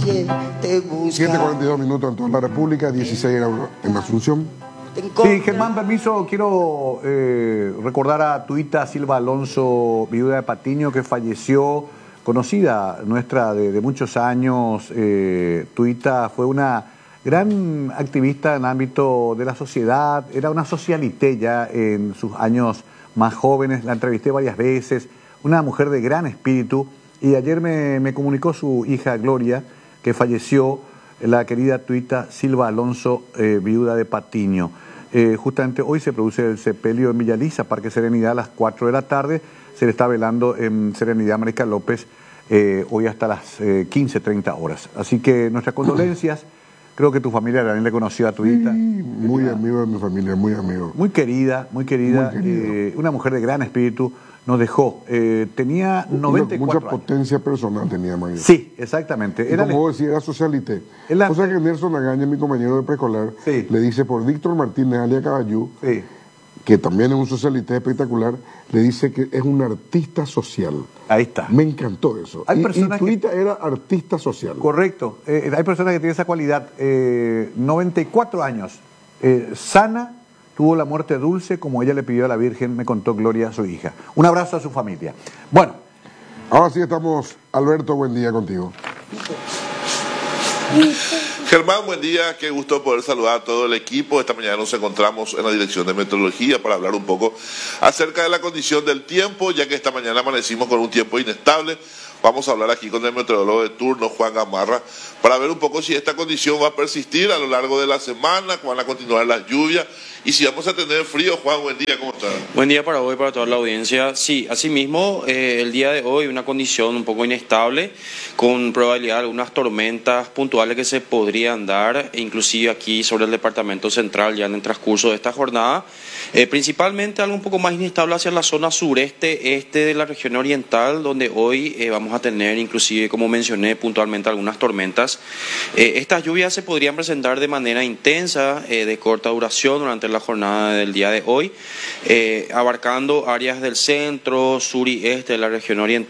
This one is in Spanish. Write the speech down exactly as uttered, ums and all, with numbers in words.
siete cuarenta y dos minutos en toda la República, dieciséis grados en Asunción. Sí, Germán, permiso, quiero eh, recordar a Tuita Silva Alonso, viuda de Patiño, que falleció, conocida nuestra de, de muchos años. Eh, Tuita fue una gran activista en el ámbito de la sociedad, era una socialité ya en sus años más jóvenes, la entrevisté varias veces, una mujer de gran espíritu, y ayer me, me comunicó su hija Gloria, que falleció, la querida Tuita Silva Alonso, eh, viuda de Patiño. Eh, justamente hoy se produce el sepelio en Villa Lisa, Parque Serenidad, a las cuatro de la tarde. Se le está velando en Serenidad América López eh, hoy hasta las eh, quince treinta horas. Así que nuestras condolencias. Creo que tu familia también le conoció a Tuita. Sí, muy amigo de mi familia, muy amigo. Muy querida, muy querida. Muy eh, una mujer de gran espíritu. Nos dejó. Eh, tenía noventa y cuatro Mucha años. potencia personal tenía Mario. Sí, exactamente. Y Era como vos decís, era socialité. La... O sea que Nelson Agaña, mi compañero de preescolar, sí. le dice por Víctor Martínez Alia Caballú, sí. que también es un socialité espectacular, le dice que es un artista social. Ahí está. Me encantó eso. Hay y, personas y Tuita que... era artista social. Correcto. Eh, hay personas que tienen esa cualidad. Eh, noventa y cuatro años. Eh, sana. Tuvo la muerte dulce, como ella le pidió a la Virgen, me contó Gloria, su hija. Un abrazo a su familia. Bueno. Ahora sí estamos, Alberto, buen día contigo. Germán, buen día, qué gusto poder saludar a todo el equipo. Esta mañana nos encontramos en la Dirección de Meteorología para hablar un poco acerca de la condición del tiempo, ya que esta mañana amanecimos con un tiempo inestable. Vamos a hablar aquí con el meteorólogo de turno, Juan Gamarra, para ver un poco si esta condición va a persistir a lo largo de la semana, van a continuar las lluvias y si vamos a tener frío. Juan, buen día, ¿cómo estás? Buen día para hoy, para toda la audiencia. Sí, asimismo, eh, el día de hoy una condición un poco inestable, con probabilidad de algunas tormentas puntuales que se podrían dar, inclusive aquí sobre el departamento central ya en el transcurso de esta jornada. Eh, principalmente algo un poco más inestable hacia la zona sureste, este de la región oriental, donde hoy eh, vamos a tener inclusive, como mencioné puntualmente, algunas tormentas. Eh, estas lluvias se podrían presentar de manera intensa, eh, de corta duración durante la jornada del día de hoy, eh, abarcando áreas del centro, sur y este de la región oriental.